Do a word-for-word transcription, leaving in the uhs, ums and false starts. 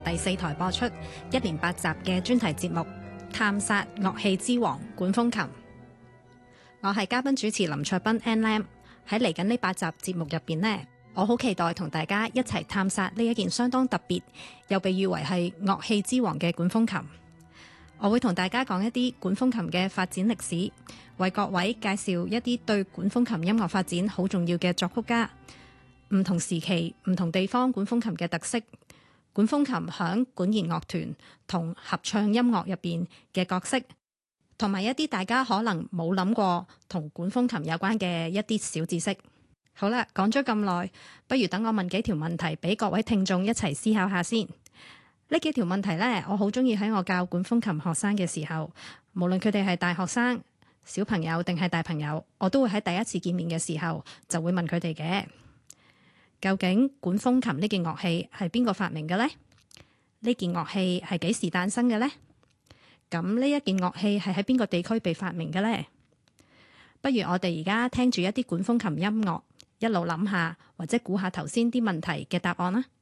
第四台播出一連八集嘅專題節目《探索樂器之王管風琴》。我係嘉賓主持林卓斌 Ann Lam。喺嚟緊呢八集節目入邊呢，我好期待同大家一齊探索呢一件相當特別又被譽為係樂器之王嘅管風琴。我會同大家講一啲管風琴嘅發展歷史，為各位介紹一啲對管風琴音樂發展好重要嘅作曲家，唔同時期唔同地方管風琴嘅特色，管風琴響管弦樂團同合唱音樂入邊嘅角色，同埋一啲大家可能冇諗過同管風琴有關嘅一啲小知識。好啦，講咗咁耐，不如等我問幾條問題俾各位聽眾一齊思考下先。呢幾條問題呢，我好中意喺我教管風琴學生嘅時候，無論佢哋係大學生、小朋友定係大朋友，我都會喺第一次見面嘅時候就會問佢哋嘅。究竟管風琴呢件樂器係邊個發明嘅呢？呢件樂器係幾時誕生嘅呢？咁呢一件樂器係喺邊個地區被發明嘅呢？不如我哋而家聽住一啲管風琴音樂，一路諗下或者估下頭先啲問題嘅答案啦。